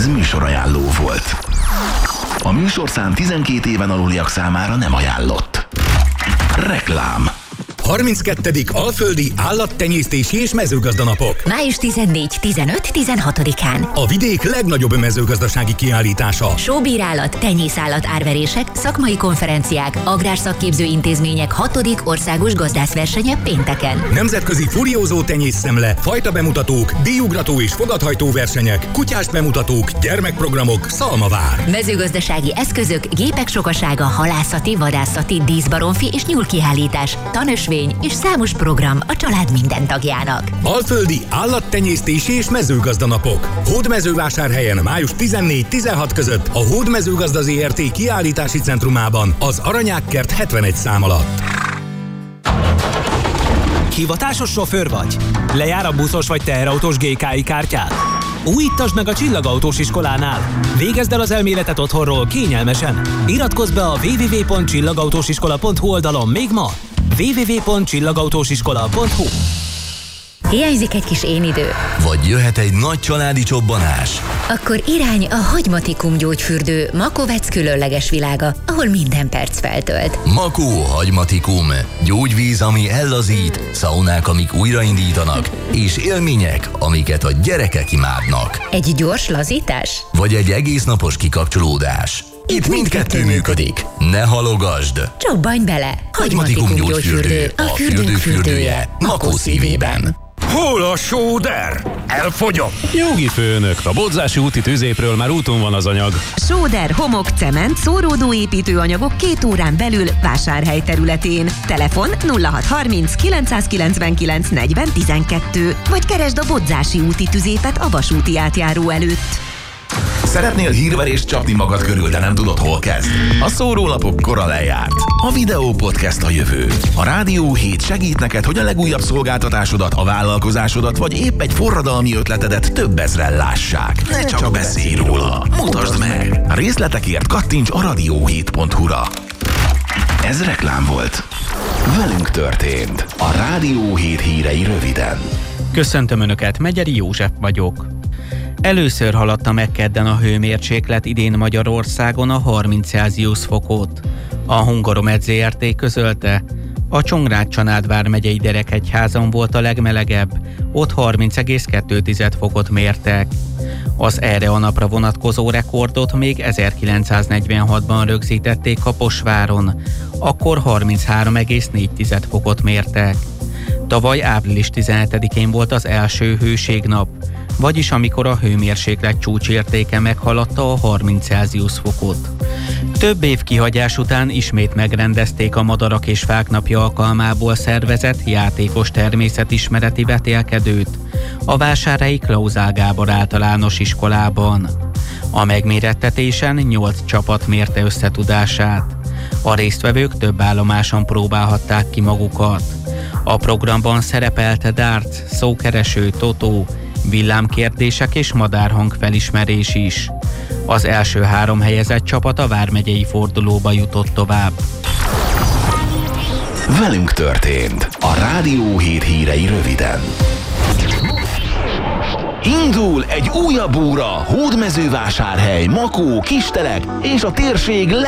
Ez műsorajánló volt. A műsorszám 12 éven aluliak számára nem ajánlott. Reklám. 32. Alföldi Állattenyésztési és Mezőgazdanapok. Május 14-15-16-án. A vidék legnagyobb mezőgazdasági kiállítása. Sóbírálat, tenyészállat árverések, szakmai konferenciák, agrárszakképző intézmények 6. országos gazdászversenye pénteken. Nemzetközi furiózó tenyészszemle, fajta bemutatók, díjugrató és fogadhajtó versenyek, kutyás bemutatók, gyermekprogramok, Szalmavár. Mezőgazdasági eszközök, gépek sokasága, halászati, vadászati, díszbaromfi és nyúlkiállítás, tanösvény és számos program a család minden tagjának. Alföldi Állattenyésztési és Mezőgazdanapok. Hódmezővásárhelyen május 14-16 között a Hódmezőgazda ZRT kiállítási centrumában az Aranyákkert 71 szám alatt. Hivatásos sofőr vagy? Lejár a buszos vagy teherautós GKI kártyád? Újítasd meg a Csillagautós iskolánál. Végezd el az elméletet otthonról kényelmesen. Iratkozz be a www.csillagautósiskola.hu oldalon még ma. www.csillagautósiskola.hu. Hiányzik egy kis énidő? Vagy jöhet egy nagy családi csobbanás? Akkor irány a Hagymatikum gyógyfürdő Makovec különleges világa, ahol minden perc feltölt. Makó Hagymatikum. Gyógyvíz, ami ellazít, szaunák, amik újraindítanak, és élmények, amiket a gyerekek imádnak. Egy gyors lazítás? Vagy egy egész napos kikapcsolódás. Itt mindkettő működik. Ne halogasd! Csobbanj bele! Hagymatikum gyógyfürdő, a fürdők fürdője, Makó szívében. Hol a sóder? Elfogyott. Jogi főnök, a Bodzási úti tüzépről már úton van az anyag. Sóder, homok, cement, szóródó építőanyagok 2 órán belül Vásárhely területén. Telefon 0630 999 40 12. Vagy keresd a Bodzási úti tüzépet a vasúti átjáró előtt. Szeretnél hírverést csapni magad körül, de nem tudod, hol kezd? A szórólapok kora lejárt. A videó podcast a jövő. A Rádió 7 segít neked, hogy a legújabb szolgáltatásodat, a vállalkozásodat, vagy épp egy forradalmi ötletedet több ezren lássák. Ne csak beszélj róla, mutasd meg! A részletekért kattints a radio7.hu-ra. Ez reklám volt. Velünk történt. A Rádió 7 hírei röviden. Köszöntöm Önöket, Megyeri József vagyok. Először haladta meg kedden a hőmérséklet idén Magyarországon a 30 Celsius fokot. A Hungaromed ZRT közölte, a Csongrád-Csanád vármegyei Derekegyházon volt a legmelegebb, ott 30,2 fokot mértek. Az erre a napra vonatkozó rekordot még 1946-ban rögzítették Kaposváron, akkor 33,4 fokot mértek. Tavaly április 17-én volt az első hőségnap, vagyis amikor a hőmérséklet csúcsértéke meghaladta a 30 Celsius fokot. Több év kihagyás után ismét megrendezték a Madarak és Fák napja alkalmából szervezett játékos természetismereti vetélkedőt a vásárhelyi Klauzál Gábor általános iskolában. A megmérettetésen 8 csapat mérte összetudását. A résztvevők több állomáson próbálhatták ki magukat. A programban szerepelt darts, szókereső, totó, villámkérdések és madárhang felismerés is. Az első 3 helyezett csapat a vármegyei fordulóba jutott tovább. Velünk történt. A Rádió 7 hírei röviden. Indul egy újabb óra. Hódmezővásárhely, Makó, Kistelek és a térség